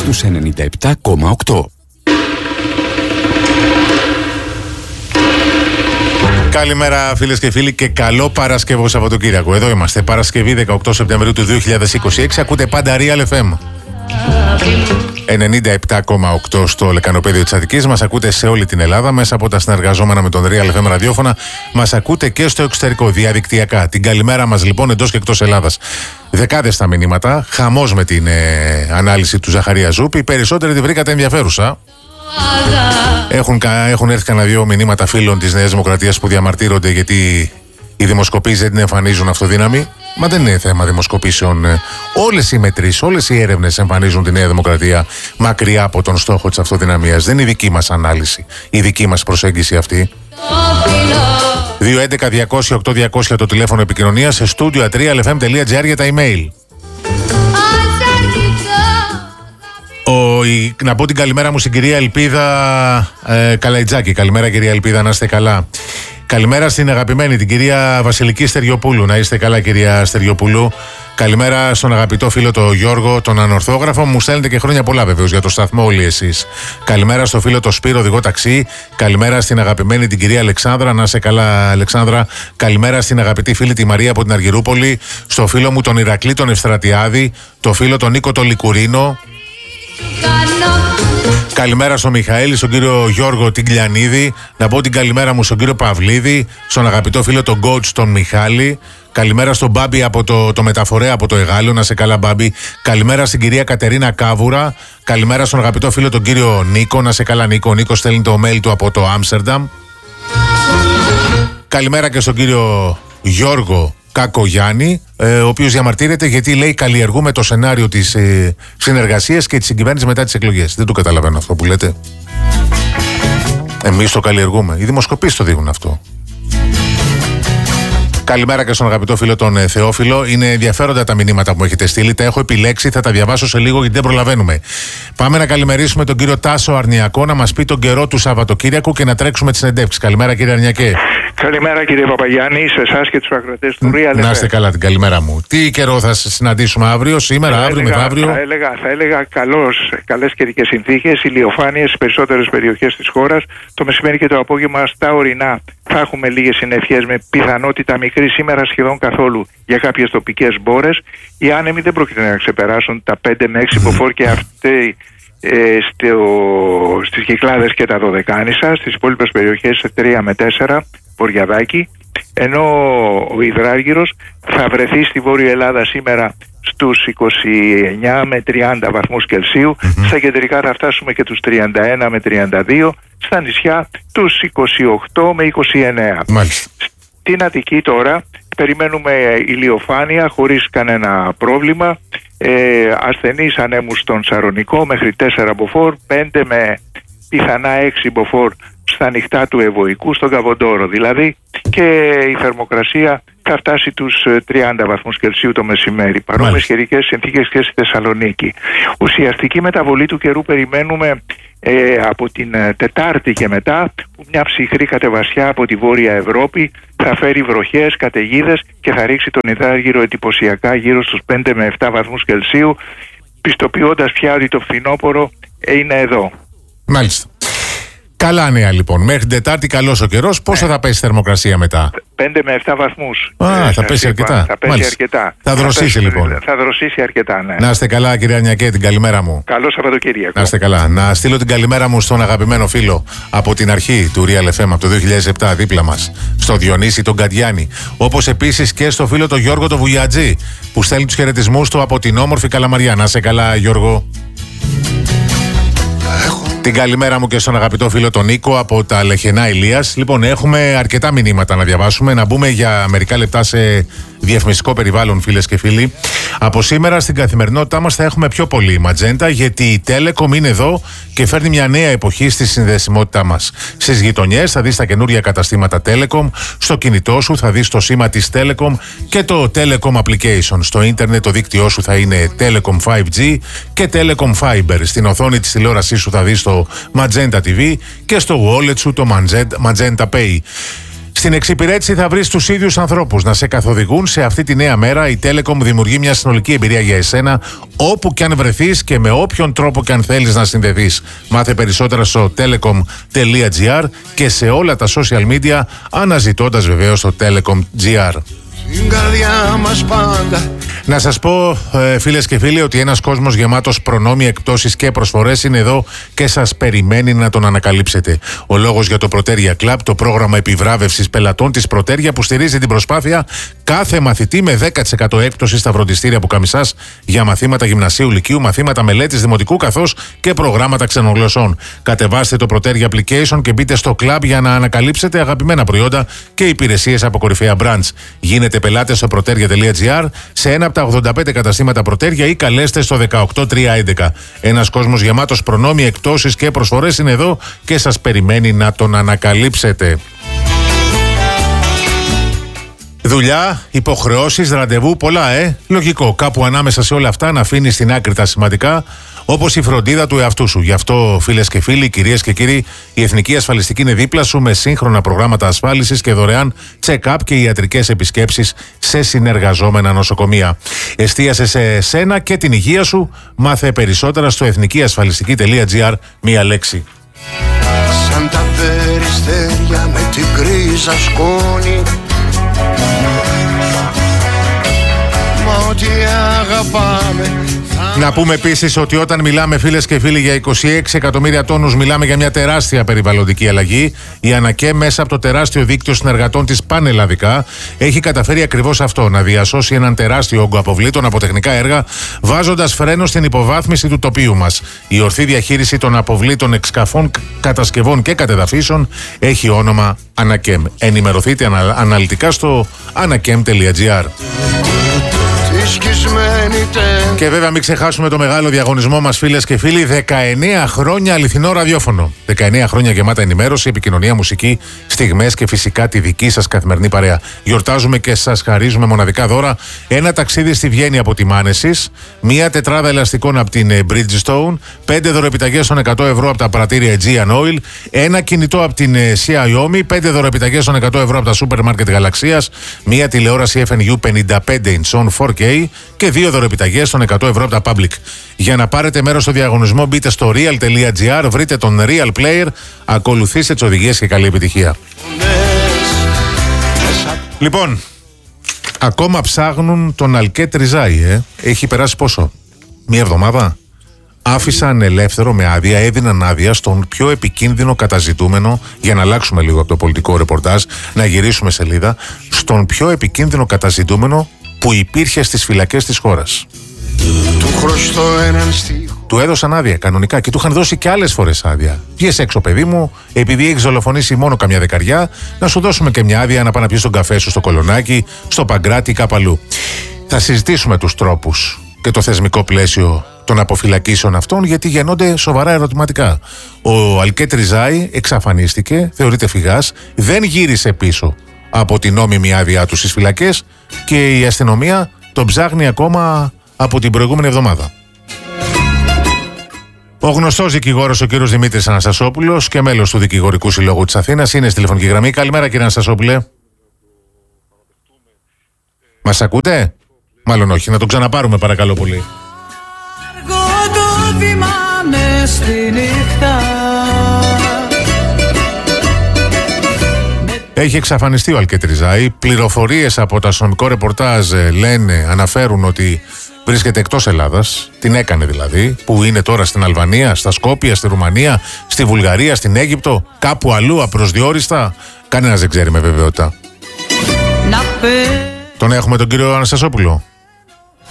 στους 97,8. Καλημέρα φίλες και φίλοι και καλό Παρασκευό Σαββατοκύριακο. Εδώ είμαστε, Παρασκευή 18 Σεπτεμβρίου του 2026. Ακούτε πάντα Real FM 97,8 στο λεκανοπέδιο της Αττικής. Μας ακούτε σε όλη την Ελλάδα μέσα από τα συνεργαζόμενα με τον Real FM ραδιόφωνα. Μας ακούτε και στο εξωτερικό διαδικτυακά. Την καλημέρα μας λοιπόν εντός και εκτός Ελλάδας. Δεκάδες τα μηνύματα. Χαμός με την ανάλυση του Ζαχαρία Ζούπη. Οι περισσότεροι τη βρήκατε ενδιαφέρουσα. Έχουν έρθει κανένα δύο μηνύματα φίλων της Νέας Δημοκρατίας που διαμαρτύρονται γιατί οι δημοσκοπήσεις δεν την εμφανίζουν αυτοδύναμη. Μα δεν είναι θέμα δημοσκοπήσεων. Όλες οι μετρήσεις, όλες οι έρευνες εμφανίζουν τη Νέα Δημοκρατία μακριά από τον στόχο της αυτοδυναμίας. Δεν είναι η δική μας ανάλυση, η δική μας προσέγγιση αυτή. 211-200-8200 το τηλέφωνο επικοινωνίας, σε studio@realfm.gr για τα email. Να πω την καλημέρα μου στην κυρία Ελπίδα Καλαϊτζάκη. Καλημέρα κυρία Ελπίδα, να είστε καλά. Καλημέρα στην αγαπημένη την κυρία Βασιλική Στεριοπούλου. Να είστε καλά κυρία Στεριοπούλου. Καλημέρα στον αγαπητό φίλο τον Γιώργο, τον ανορθόγραφο. Μου στέλνετε και χρόνια πολλά βεβαίως για το σταθμό όλοι εσείς. Καλημέρα στο φίλο τον Σπύρο, οδηγό ταξί. Καλημέρα στην αγαπημένη την κυρία Αλεξάνδρα. Να είστε καλά Αλεξάνδρα. Καλημέρα στην αγαπητή φίλη τη Μαρία από την Αργυρούπολη. Στο φίλο μου τον Ηρακλή τον Ευστρατιάδη. Το φίλο τον Νίκο τον Λικουρίνο. Καλημέρα στον Μιχαήλ, στον κύριο Γιώργο Τιγκλιανίδη. Να πω την καλημέρα μου στον κύριο Παυλίδη, στον αγαπητό φίλο τον coach τον Μιχάλη. Καλημέρα στον Μπάμπη από το μεταφορέα από το Εγάλιο, να σε καλά Μπάμπη. Καλημέρα στην κυρία Κατερίνα Κάβουρα. Καλημέρα στον αγαπητό φίλο τον κύριο Νίκο, να σε καλά Νίκο. Ο Νίκος στέλνει το mail του από το Άμστερνταμ. Καλημέρα και στον κύριο Γιώργο Κακογιάννη, ο οποίος διαμαρτύρεται γιατί λέει καλλιεργούμε το σενάριο της συνεργασίας και της συγκυβέρνησης μετά τις εκλογές. Δεν το καταλαβαίνω αυτό που λέτε. Εμείς το καλλιεργούμε. Οι δημοσκοπήσεις το δείχνουν αυτό. Καλημέρα και στον αγαπητό φίλο τον Θεόφιλο. Είναι ενδιαφέροντα τα μηνύματα που μου έχετε στείλει. Τα έχω επιλέξει, θα τα διαβάσω σε λίγο γιατί δεν προλαβαίνουμε. Πάμε να καλημερίσουμε τον κύριο Τάσο Αρνιακό να μας πει τον καιρό του Σαββατοκύριακου και να τρέξουμε τις συνεντεύξεις. Καλημέρα κύριε Αρνιακέ. Καλημέρα κύριε Παπαγιάννη, σε εσάς και τους ακροατές του Real FM. Να είστε καλά την καλημέρα μου. Τι καιρό θα συναντήσουμε αύριο, σήμερα, αύριο, μεθαύριο? Θα έλεγα καλές καιρικές συνθήκες, ηλιοφάνειες στις περισσότερες περιοχές της χώρας. Το μεσημέρι και το απόγευμα στα ορεινά θα έχουμε λίγες συννεφιές με πιθανότητα μικρή, σήμερα σχεδόν καθόλου για κάποιες τοπικές μπόρες. Οι άνεμοι δεν πρόκειται να ξεπεράσουν τα 5 με 6 μποφόρ και αυτοί στις Κυκλάδες και τα Δωδεκάνησα, στις υπόλοιπες περιοχές 3 με 4 Βορειαδάκι, ενώ ο Υδράργυρος θα βρεθεί στη Βόρεια Ελλάδα σήμερα στους 29 με 30 βαθμούς Κελσίου, στα κεντρικά θα φτάσουμε και τους 31 με 32, στα νησιά τους 28 με 29. Μάλιστα. Στην Αττική τώρα περιμένουμε ηλιοφάνεια χωρίς κανένα πρόβλημα, ασθενείς ανέμους στον Σαρονικό μέχρι 4 μποφόρ, 5 με πιθανά 6 μποφόρ στα νυχτά του Ευωικού, στον Καβοντόρο δηλαδή, και η θερμοκρασία θα φτάσει τους 30 βαθμούς Κελσίου το μεσημέρι. Παρόμοιες καιρικές συνθήκες και στη Θεσσαλονίκη. Ουσιαστική μεταβολή του καιρού περιμένουμε από την Τετάρτη και μετά, που μια ψυχρή κατεβασιά από τη Βόρεια Ευρώπη θα φέρει βροχές, καταιγίδες και θα ρίξει τον Υδράργυρο εντυπωσιακά γύρω στους 5 με 7 βαθμούς Κελσίου, πιστοποιώντας πια ότι το φθινόπωρο είναι εδώ. Μάλιστα. Καλά νέα λοιπόν. Μέχρι την Τετάρτη καλός ο καιρός. Πόσο θα πέσει η θερμοκρασία μετά? 5 με 7 βαθμούς. Θα πέσει αρκετά. Θα πέσει αρκετά. Θα δροσίσει λοιπόν. Θα δροσίσει αρκετά, ναι. Να είστε καλά κυρία Αρνιακέ, την καλημέρα μου. Καλό Σαββατοκύριακο. Να είστε καλά. Να στείλω την καλημέρα μου στον αγαπημένο φίλο από την αρχή του Real FM από το 2007 δίπλα μας, στο Διονύση τον Καντιάνη. Όπως επίσης και στο φίλο τον Γιώργο τον Βουγιατζή που στέλνει τους χαιρετισμούς του από την όμορφη Καλαμαριά. Να είστε καλά Γιώργο. Την καλημέρα μου και στον αγαπητό φίλο τον Νίκο από τα Λεχενά Ηλίας. Λοιπόν, έχουμε αρκετά μηνύματα να διαβάσουμε. Να μπούμε για μερικά λεπτά σε διαφημιστικό περιβάλλον, φίλες και φίλοι. Από σήμερα στην καθημερινότητά μας θα έχουμε πιο πολύ Ματζέντα, γιατί η Telecom είναι εδώ και φέρνει μια νέα εποχή στη συνδεσιμότητά μας. Στις γειτονιές θα δεις τα καινούρια καταστήματα Telecom, στο κινητό σου θα δεις το σήμα της Telecom και το Telecom Application. Στο ίντερνετ το δίκτυό σου θα είναι Telecom 5G και Telecom Fiber. Στην οθόνη της τηλεόρασής σου θα δεις το Magenta TV και στο wallet σου το Magenta Pay. Στην εξυπηρέτηση θα βρεις τους ίδιους ανθρώπους να σε καθοδηγούν σε αυτή τη νέα μέρα. Η Telecom δημιουργεί μια συνολική εμπειρία για εσένα, όπου και αν βρεθείς και με όποιον τρόπο και αν θέλεις να συνδεθείς. Μάθε περισσότερα στο telecom.gr και σε όλα τα social media, αναζητώντας βεβαίως το Telecom.gr. Να σας πω, φίλες και φίλοι, ότι ένας κόσμος γεμάτος προνόμια, εκπτώσεις και προσφορές είναι εδώ και σας περιμένει να τον ανακαλύψετε. Ο λόγος για το Proteria Club, το πρόγραμμα επιβράβευσης πελατών της Proteria που στηρίζει την προσπάθεια κάθε μαθητή με 10% έκπτωση στα φροντιστήρια Πουκαμισάς για μαθήματα γυμνασίου, λυκείου, μαθήματα μελέτης δημοτικού καθώς και προγράμματα ξενογλωσσών. Κατεβάστε το Proteria Application και μπείτε στο club για να ανακαλύψετε αγαπημένα προϊόντα και υπηρεσίες από κορυφαία brands. Γίνετε πελάτες στο proteria.gr, σε ένα από τα 85 καταστήματα Proteria ή καλέστε στο 18311. Ένας κόσμος γεμάτος προνόμια, εκπτώσεις και προσφορές είναι εδώ και σας περιμένει να τον ανακαλύψετε. Δουλειά, υποχρεώσεις, ραντεβού, πολλά, Λογικό, κάπου ανάμεσα σε όλα αυτά να αφήνεις στην άκρη τα σημαντικά, όπως η φροντίδα του εαυτού σου. Γι' αυτό, φίλες και φίλοι, κυρίες και κύριοι, η Εθνική Ασφαλιστική είναι δίπλα σου με σύγχρονα προγράμματα ασφάλισης και δωρεάν check-up και ιατρικές επισκέψεις σε συνεργαζόμενα νοσοκομεία. Εστίασε σε σένα και την υγεία σου. Μάθε περισσότερα στο εθνικιασφαλιστική.gr, μία λέξη. Σαν τα περιστέρια με την κρίζα σκόνη, μα ό,τι αγαπάμε. Να πούμε επίσης ότι όταν μιλάμε, φίλες και φίλοι, για 26 εκατομμύρια τόνους, μιλάμε για μια τεράστια περιβαλλοντική αλλαγή. Η ΑΝΑΚΕ, μέσα από το τεράστιο δίκτυο συνεργατών της πανελλαδικά, έχει καταφέρει ακριβώς αυτό, να διασώσει έναν τεράστιο όγκο αποβλήτων από τεχνικά έργα, βάζοντας φρένο στην υποβάθμιση του τοπίου μας. Η ορθή διαχείριση των αποβλήτων εξκαφών, κατασκευών και κατεδαφίσεων έχει όνομα ΑΝΑΚΕΜ. Ενημερωθείτε αναλυτικά στο anakem.gr. Και βέβαια μην ξεχάσουμε το μεγάλο διαγωνισμό μας, φίλες και φίλοι. 19 χρόνια αληθινό ραδιόφωνο. 19 χρόνια γεμάτα ενημέρωση, επικοινωνία, μουσική, στιγμές και φυσικά τη δική σας καθημερινή παρέα. Γιορτάζουμε και σας χαρίζουμε μοναδικά δώρα. Ένα ταξίδι στη Βιέννη από τη Μάνεσης, μία τετράδα ελαστικών από την Bridgestone, 5 δωροεπιταγές των 100 ευρώ από τα πρατήρια Aegean Oil, ένα κινητό από την Xiaomi, 5 δωροεπιταγές των 100 ευρώ από τα σούπερ μάρκετ Γαλαξίας, μία τηλεόραση FNU 55 inch 4K και 2 δωροεπιταγές των 100 ευρώ από τα Public. Για να πάρετε μέρος στο διαγωνισμό, μπείτε στο real.gr, βρείτε τον Real Player, ακολουθήστε τις οδηγίες και καλή επιτυχία. Λοιπόν, ακόμα ψάχνουν τον Αλκέτ Ριζάη, Έχει περάσει πόσο? Μία εβδομάδα? Άφησαν ελεύθερο με άδεια, έδιναν άδεια στον πιο επικίνδυνο καταζητούμενο, για να αλλάξουμε λίγο από το πολιτικό ρεπορτάζ, να γυρίσουμε σελίδα, στον πιο επικίνδυνο καταζητούμενο που υπήρχε στις φυλακές της χώρας. Του έδωσαν άδεια κανονικά και του είχαν δώσει και άλλες φορές άδεια. Βγες έξω, παιδί μου, επειδή έχεις δολοφονήσει μόνο καμιά δεκαριά, να σου δώσουμε και μια άδεια να πάει να πιεις τον καφέ σου στο Κολονάκι, στο Παγκράτη ή κάπου αλλού. Θα συζητήσουμε τους τρόπους και το θεσμικό πλαίσιο των αποφυλακίσεων αυτών, γιατί γεννώνται σοβαρά ερωτηματικά. Ο Αλκέτ Ριζάη εξαφανίστηκε, θεωρείται φυγάς, δεν γύρισε πίσω από την νόμιμη άδειά του στις φυλακές και η αστυνομία τον ψάχνει ακόμα από την προηγούμενη εβδομάδα. Ο γνωστός δικηγόρος, ο κύριος Δημήτρης Αναστασόπουλος και μέλος του Δικηγορικού Συλλόγου της Αθήνας, είναι στη τηλεφωνική γραμμή. Καλημέρα, κύριε Αναστασόπουλε. Μας ακούτε? Μάλλον όχι. Να τον ξαναπάρουμε, παρακαλώ πολύ. Έχει εξαφανιστεί ο Αλκέτ Ριζάη. Πληροφορίες από το αστυνομικό ρεπορτάζ αναφέρουν ότι βρίσκεται εκτός Ελλάδας. Την έκανε δηλαδή. Που είναι τώρα στην Αλβανία, στα Σκόπια, στη Ρουμανία, στη Βουλγαρία, στην Αίγυπτο, κάπου αλλού απροσδιόριστα. Κανένας δεν ξέρει με βεβαιότητα. Τον έχουμε τον κύριο Αναστασόπουλο?